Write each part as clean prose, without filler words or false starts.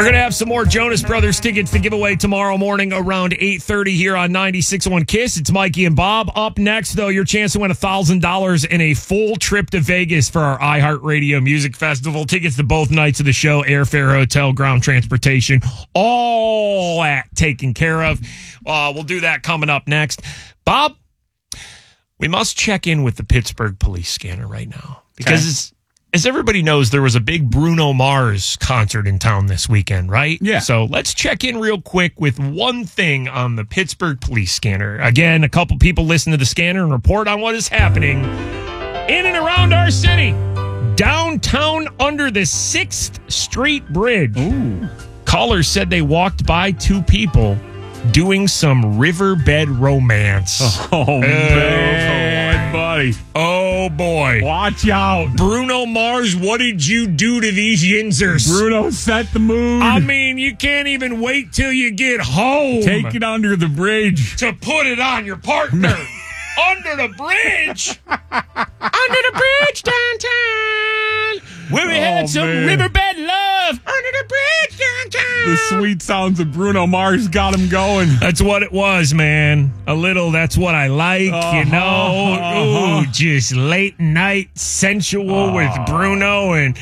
We're going to have some more Jonas Brothers tickets to give away tomorrow morning around 8:30 here on 96.1 KISS. It's Mikey and Bob. Up next, though, your chance to win $1,000 and a full trip to Vegas for our iHeartRadio Music Festival. Tickets to both nights of the show, airfare, hotel, ground transportation, all that taken care of. We'll do that coming up next. Bob, we must check in with the Pittsburgh police scanner right now because as everybody knows, there was a big Bruno Mars concert in town this weekend, right? Yeah. So let's check in real quick with one thing on the Pittsburgh police scanner. Again, a couple people listen to the scanner and report on what is happening in and around our city. Downtown under the 6th Street Bridge. Ooh. Callers said they walked by two people doing some riverbed romance. Oh, man, buddy. Oh, boy. Watch out. Bruno Mars, what did you do to these yinzers? Bruno set the mood. I mean, you can't even wait till you get home. Take it under the bridge. To put it on your partner. Under the bridge. Under the bridge downtown. Where we had some riverbed love. Under the bridge downtown. The sweet sounds of Bruno Mars got him going. That's what it was, man. A little, that's what I like, you know. Ooh, just late night sensual with Bruno and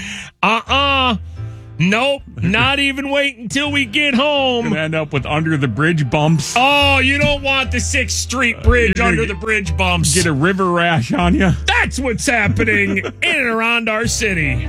nope, not even wait until we get home. Gonna end up with under the bridge bumps. Oh, you don't want the 6th Street Bridge under the bridge bumps. Get a river rash on you. That's what's happening in and around our city.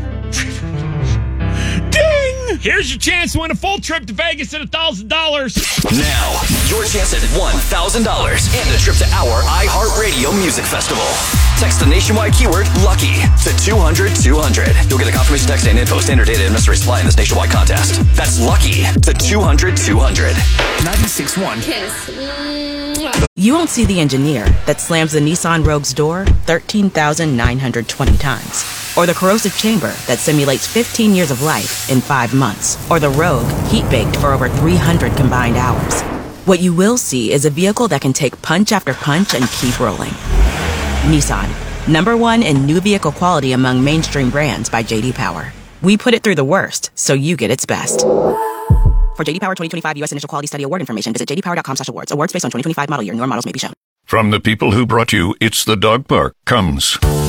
Ding! Here's your chance to win a full trip to Vegas at $1,000. Now, your chance at $1,000 and a trip to our iHeartRadio Music Festival. Text the nationwide keyword LUCKY to 200-200. You'll get a confirmation text and info, standard data, and mystery supply in this nationwide contest. That's LUCKY to 200-200. 96.1 KISS. You won't see the engineer that slams the Nissan Rogue's door 13,920 times. Or the corrosive chamber that simulates 15 years of life in 5 months. Or the Rogue heat-baked for over 300 combined hours. What you will see is a vehicle that can take punch after punch and keep rolling. Nissan, #1 in new vehicle quality among mainstream brands by J.D. Power. We put it through the worst, so you get its best. For J.D. Power 2025 U.S. Initial Quality Study Award information, visit jdpower.com/awards. Awards based on 2025 model year. Newer models may be shown. From the people who brought you It's the Dog Park comes